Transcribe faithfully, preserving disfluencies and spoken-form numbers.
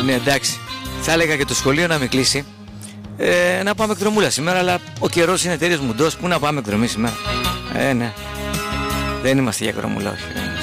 Ναι, εντάξει. Θα έλεγα και το σχολείο να μην κλείσει. Ε, να πάμε εκδρομούλα σήμερα, αλλά ο καιρός είναι τελείως μουντός. Πού να πάμε εκδρομή σήμερα? Ε, ναι. Δεν είμαστε για εκδρομούλα, όχι.